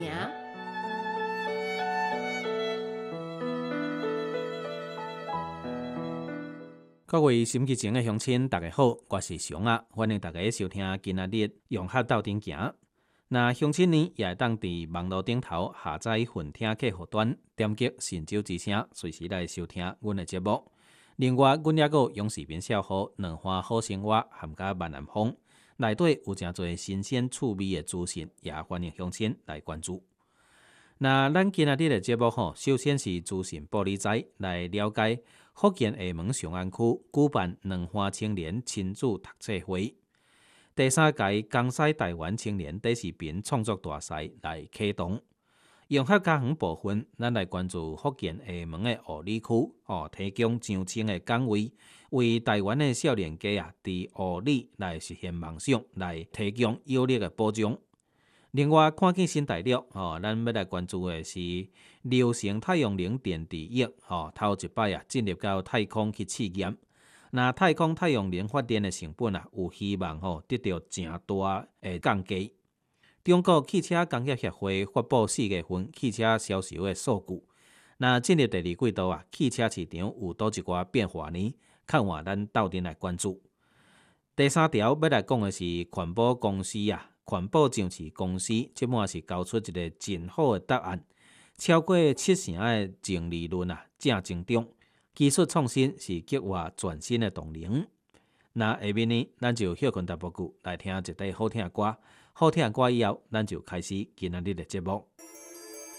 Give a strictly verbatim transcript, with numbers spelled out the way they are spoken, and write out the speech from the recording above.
各位心机前的乡亲，大家好，我是熊啊，欢迎大家收听今仔日用客斗阵行。那乡亲呢，也会当伫网络顶头下载混听客户端，点击神州之声，随时来收听阮的节目。另外，阮也有用视频笑好、两花好生活含甲万南风，内底有诚侪新鲜趣味的资讯，也欢迎乡亲来关注。那咱今仔日的节目吼，首先是资讯部理财来了解福建厦门松安区举办两花青年亲子读册会，第三届江西台湾青年短视频创作大赛来启动。用客家园部分，咱来关注福建厦门的湖里区哦，提供上千的岗位，为台湾的少年家啊，伫湖里来实现梦想，来提供有力的保障。另外，看见新大陆哦，咱要来关注的是流星太阳能电池液哦，头一摆啊进入到太空去试验。那太空太阳能发电的成本啊，有希望吼得到诚大的降低。中国汽车工业协会发布四月份汽车销售的数据。那进入第二季度啊，汽车市场有多一寡变化呢？看话咱斗阵来关注。第三条要来讲的是环保公司啊。环保上市公司即满是交出一个真好的答案，超过七成的净利润啊正增长，技术创新是计划全新的动能。那下面呢，咱就休困大步句来听一段好听的歌，好听的歌以后，咱就开始今仔日的节目。